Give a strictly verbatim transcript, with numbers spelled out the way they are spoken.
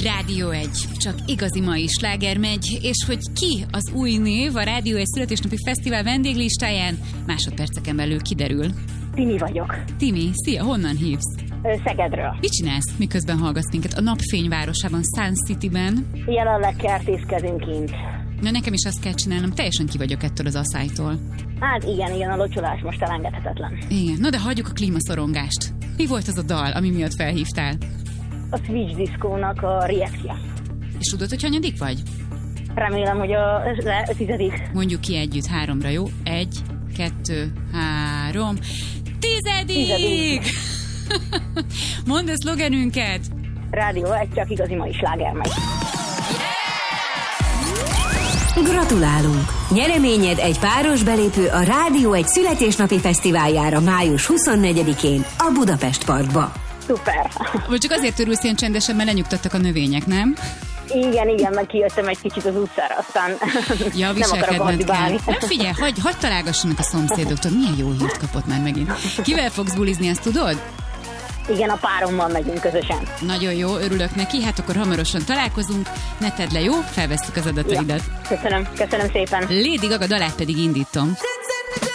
Rádió egy, csak igazi mai sláger megy, és hogy ki az új név a Rádió egy születésnapi fesztivál vendéglistáján, másodperceken belül kiderül. Timi vagyok. Timi, szia, honnan hívsz? Szegedről. Mit csinálsz, miközben hallgatsz minket a napfényvárosában, Sun Cityben? Jelenleg kertészkedünk kint. Na, nekem is azt kell csinálnom, teljesen ki vagyok ettől az asszálytól. Hát igen, igen, a locsolás most elengedhetetlen. Igen, na de hagyjuk a klímaszorongást. Mi volt az a dal, ami miatt felhívtál? A Switch Disco-nak a Reaction. És tudod, hogy hanyadik vagy? Remélem, hogy a, a tizedik. Mondjuk ki együtt háromra, jó? Egy, kettő, három. Tizedik! Tizedik. Mondd a szlogenünket! Rádió egy, csak igazi mai sláger megy. Gratulálunk! Nyereményed egy páros belépő a Rádió egy születésnapi fesztiváljára május huszonnegyedikén a Budapest Parkba. Szuper! Vagy csak azért örülsz ilyen csendesen, mert lenyugtattak a növények, nem? Igen, igen, meg kijöttem egy kicsit az utcára, aztán ja, nem akarok bandibálni. Hát figyelj, hagyj, hagyj találgassanak a szomszédoktól, milyen jó hírt kapott már megint. Kivel fogsz bulizni, azt tudod? Igen, a párommal megyünk közösen. Nagyon jó, örülök neki, hát akkor hamarosan találkozunk, ne tedd le, jó? Felvesszük az adataidat. Ja, köszönöm, köszönöm szépen. Lady Gaga dalát pedig indítom.